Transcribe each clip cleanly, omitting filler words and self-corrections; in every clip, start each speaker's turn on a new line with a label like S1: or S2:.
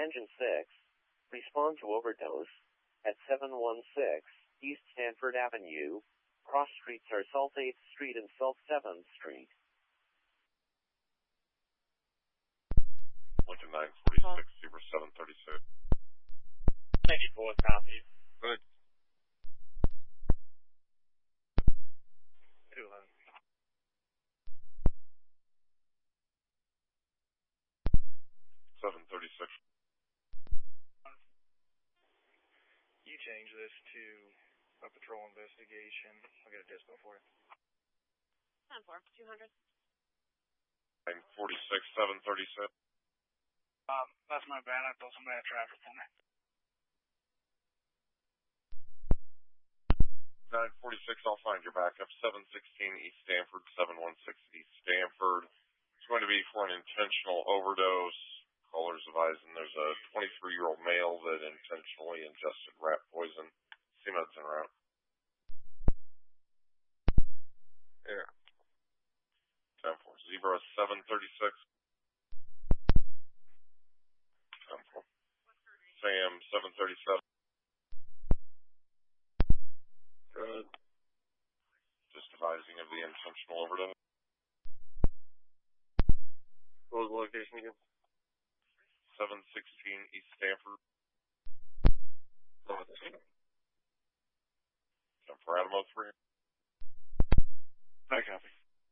S1: Engine 6, respond to overdose at 716 East Stanford Avenue. Cross streets are Salt 8th Street and Salt 7th Street.
S2: Lincoln 946, Zebra 736.
S3: 94 copy.
S2: Good.
S3: 211.
S2: 736.
S3: You change this to a patrol investigation. I'll get a dispo for you.
S4: 10-4, 200.
S2: 946, 737.
S3: That's my bad. I thought somebody had traffic for me.
S2: 946, I'll find your backup. 716 East Stanford, 716 East Stanford. It's going to be for an intentional overdose. Callers advising there's a 23-year-old male that intentionally ingested rat poison. CMED's en route. Yeah. 10-4. Zebra 736. 10-4. Sam 737. Good. Just advising of the intentional overdose.
S5: What was the location again?
S2: 716 East Stanford. 10-4 Adamo 3.
S3: I copy.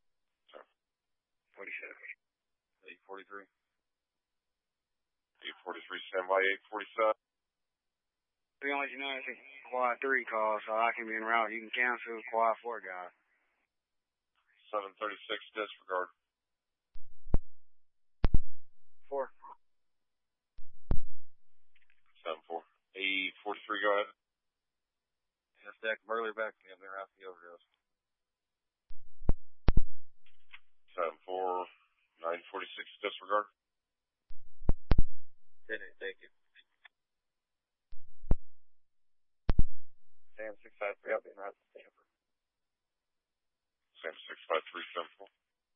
S2: 47. 843. 843, stand by 847.
S6: We gonna let you know it's a Quad 3 call, so I can be en route. You can cancel the Quad 4 guy.
S2: 736, disregard.
S6: 4.
S2: 7-4. 843, go ahead.
S5: Yeah, stack Burley back to they're after the overdose.
S2: 7-4. 946, disregard.
S5: 10-8, thank you.
S3: Sam 653, I'll be in route to Stanford.
S2: Sam 653, 7-4.